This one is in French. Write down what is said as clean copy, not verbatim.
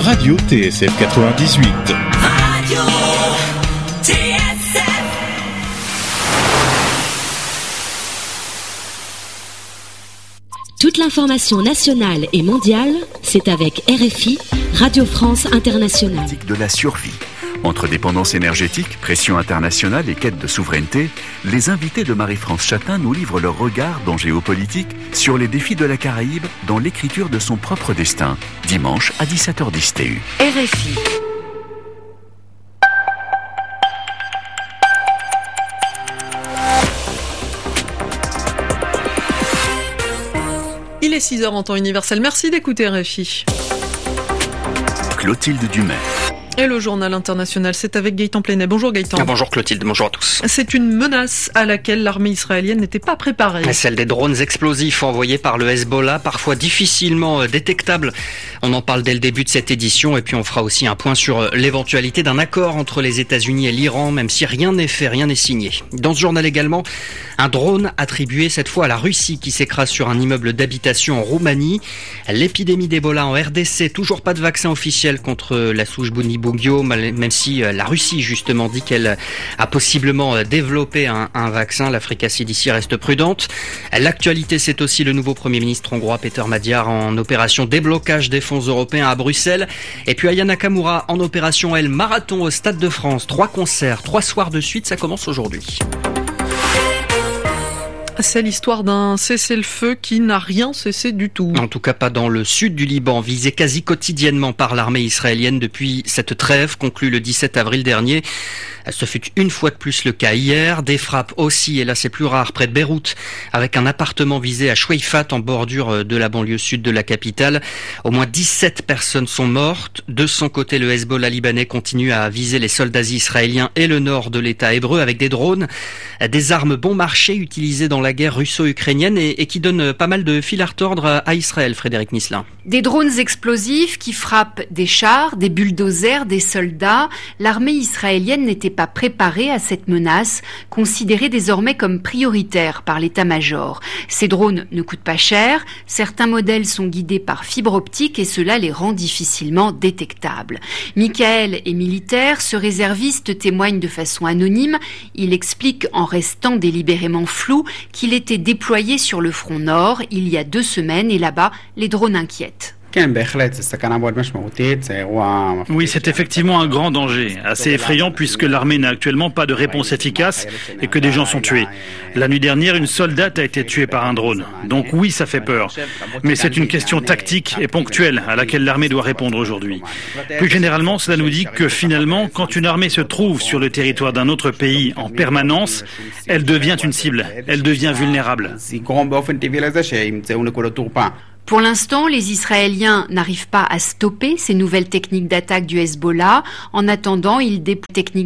Radio TSF 98. Radio TSF. Toute l'information nationale et mondiale, c'est avec RFI, Radio France Internationale. De la survie. Entre dépendance énergétique, pression internationale et quête de souveraineté, les invités de Marie-France Chatin nous livrent leur regard dans géopolitique sur les défis de la Caraïbe dans l'écriture de son propre destin, dimanche à 17h10 TU. RFI. Il est 6h en temps universel. Merci d'écouter RFI. Clotilde Dumais. Et le journal international, c'est avec Gaëtan Plenet. Bonjour Gaëtan. Bonjour Clotilde, bonjour à tous. C'est une menace à laquelle l'armée israélienne n'était pas préparée. Celle des drones explosifs envoyés par le Hezbollah, parfois difficilement détectables. On en parle dès le début de cette édition et puis on fera aussi un point sur l'éventualité d'un accord entre les États-Unis et l'Iran, même si rien n'est fait, rien n'est signé. Dans ce journal également, un drone attribué cette fois à la Russie qui s'écrase sur un immeuble d'habitation en Roumanie. L'épidémie d'Ebola en RDC, toujours pas de vaccin officiel contre la souche Bundibugyo, même si la Russie justement dit qu'elle a possiblement développé un vaccin. L'Africa CDC reste prudente. L'actualité, c'est aussi le nouveau Premier ministre hongrois Péter Magyar en opération déblocage des fonds européens à Bruxelles. Et puis Aya Nakamura en opération marathon au Stade de France. 3 concerts, 3 soirs de suite, ça commence aujourd'hui. C'est l'histoire d'un cessez-le-feu qui n'a rien cessé du tout. En tout cas pas dans le sud du Liban, visé quasi quotidiennement par l'armée israélienne depuis cette trêve conclue le 17 avril dernier. Ce fut une fois de plus le cas hier. Des frappes aussi, et là c'est plus rare, près de Beyrouth, avec un appartement visé à Choueifat en bordure de la banlieue sud de la capitale. Au moins 17 personnes sont mortes. De son côté, le Hezbollah libanais continue à viser les soldats israéliens et le nord de l'État hébreu avec des drones, des armes bon marché utilisées dans la guerre russo-ukrainienne et qui donnent pas mal de fil à retordre à Israël, Frédéric Misselin. Des drones explosifs qui frappent des chars, des bulldozers, des soldats. L'armée israélienne n'était pas préparée à cette menace, considérée désormais comme prioritaire par l'état-major. Ces drones ne coûtent pas cher, certains modèles sont guidés par fibre optique et cela les rend difficilement détectables. Michael est militaire, ce réserviste témoigne de façon anonyme. Il explique en restant délibérément flou qu'il était déployé sur le front nord il y a 2 semaines et là-bas, les drones inquiètent. Oui, c'est effectivement un grand danger, assez effrayant puisque l'armée n'a actuellement pas de réponse efficace et que des gens sont tués. La nuit dernière, une soldate a été tuée par un drone. Donc oui, ça fait peur. Mais c'est une question tactique et ponctuelle à laquelle l'armée doit répondre aujourd'hui. Plus généralement, cela nous dit que finalement, quand une armée se trouve sur le territoire d'un autre pays en permanence, elle devient une cible, elle devient vulnérable. Pour l'instant, les Israéliens n'arrivent pas à stopper ces nouvelles techniques d'attaque du Hezbollah. En attendant, ils déploient techniques